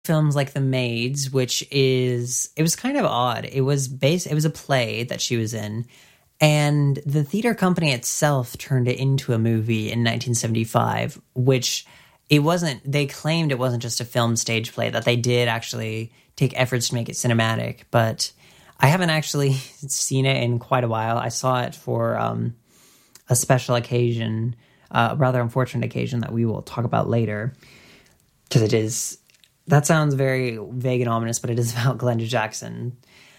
films like The Maids, it was kind of odd. It was a play that she was in, and the theater company itself turned it into a movie in 1975, which it wasn't. They claimed it wasn't just a film stage play, that they did actually take efforts to make it cinematic, but I haven't actually seen it in quite a while. I saw it for a special occasion, a rather unfortunate occasion that we will talk about later, because it is. That sounds very vague and ominous, but it is about Glenda Jackson.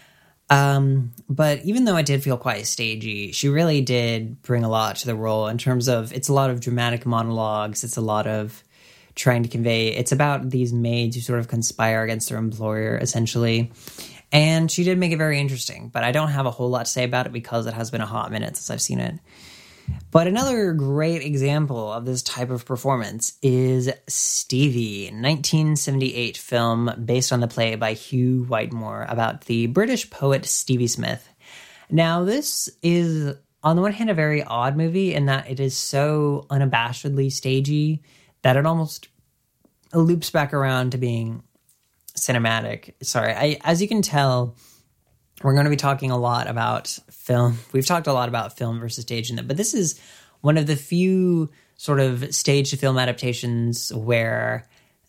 But even though it did feel quite stagey, she really did bring a lot to the role in terms of, it's a lot of dramatic monologues. It's a lot of trying to convey, it's about these maids who sort of conspire against their employer, essentially. And she did make it very interesting, but I don't have a whole lot to say about it because it has been a hot minute since I've seen it. But another great example of this type of performance is Stevie, 1978 film based on the play by Hugh Whitemore about the British poet Stevie Smith. Now, this is, on the one hand, a very odd movie in that it is so unabashedly stagey that it almost loops back around to being cinematic. Sorry, as you can tell, we're going to be talking a lot about film. We've talked a lot about film versus stage in it, but this is one of the few sort of stage to film adaptations where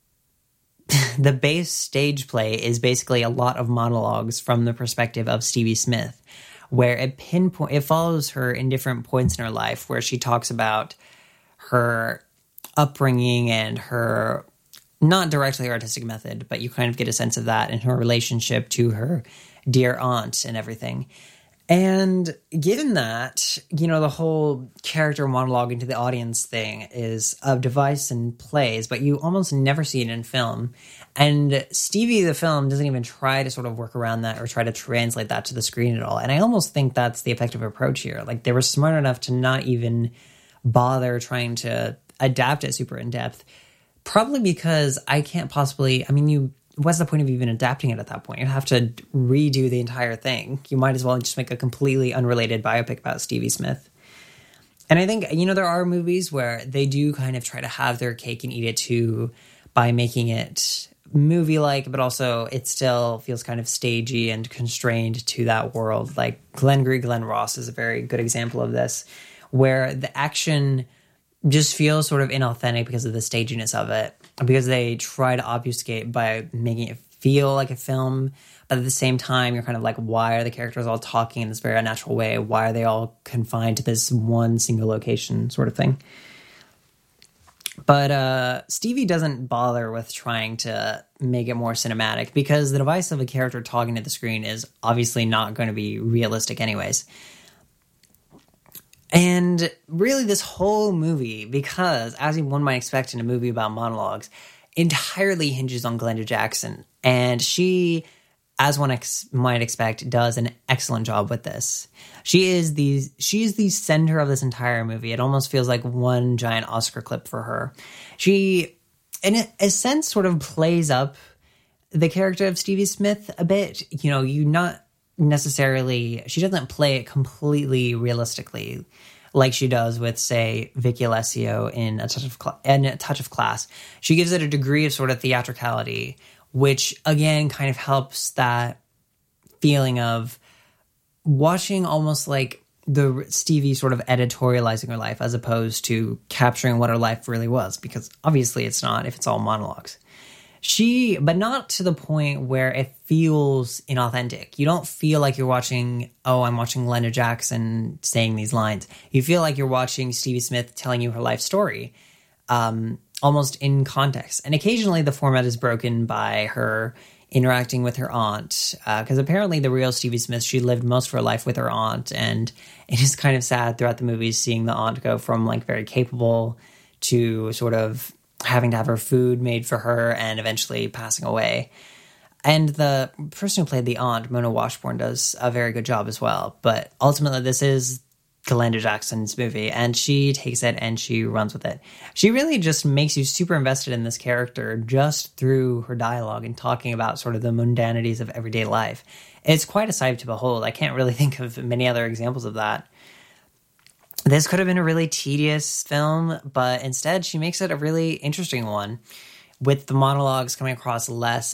the base stage play is basically a lot of monologues from the perspective of Stevie Smith, where it follows her in different points in her life, where she talks about her upbringing and her, not directly her artistic method, but you kind of get a sense of that in her relationship to her dear aunt and everything. And given that, the whole character monologue into the audience thing is a device in plays, but you almost never see it in film. And Stevie, the film, doesn't even try to sort of work around that or try to translate that to the screen at all. And I almost think that's the effective approach here. Like, they were smart enough to not even bother trying to adapt it super in depth. Probably because I can't possibly, what's the point of even adapting it at that point? You have to redo the entire thing. You might as well just make a completely unrelated biopic about Stevie Smith. And I think, there are movies where they do kind of try to have their cake and eat it too by making it movie-like, but also it still feels kind of stagey and constrained to that world. Like Glengarry Glen Ross is a very good example of this, where the action just feels sort of inauthentic because of the staginess of it, because they try to obfuscate by making it feel like a film, but at the same time, you're kind of like, why are the characters all talking in this very unnatural way? Why are they all confined to this one single location sort of thing? But Stevie doesn't bother with trying to make it more cinematic because the device of a character talking to the screen is obviously not going to be realistic anyways. And really this whole movie, because as one might expect in a movie about monologues, entirely hinges on Glenda Jackson. And she, as one might expect, does an excellent job with this. She is the center of this entire movie. It almost feels like one giant Oscar clip for her. She, in a sense, sort of plays up the character of Stevie Smith a bit. You not necessarily, she doesn't play it completely realistically like she does with, say, Vicky Alessio in A Touch of Class. She gives it a degree of sort of theatricality, which again kind of helps that feeling of watching almost like the Stevie sort of editorializing her life as opposed to capturing what her life really was, because obviously it's not if it's all monologues. But not to the point where it feels inauthentic. You don't feel like you're watching, I'm watching Glenda Jackson saying these lines. You feel like you're watching Stevie Smith telling you her life story, almost in context. And occasionally the format is broken by her interacting with her aunt, because apparently the real Stevie Smith, she lived most of her life with her aunt, and it is kind of sad throughout the movies seeing the aunt go from like very capable to sort of having to have her food made for her and eventually passing away. And the person who played the aunt, Mona Washbourne, does a very good job as well. But ultimately, this is Glenda Jackson's movie, and she takes it and she runs with it. She really just makes you super invested in this character just through her dialogue and talking about sort of the mundanities of everyday life. It's quite a sight to behold. I can't really think of many other examples of that. This could have been a really tedious film, but instead she makes it a really interesting one with the monologues coming across less